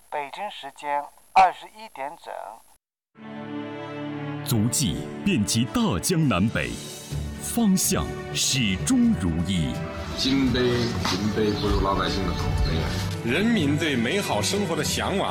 北京时间21点整。 足迹遍及大江南北，方向始终如一。 金杯不如老百姓的口碑啊！ 人民对美好生活的向往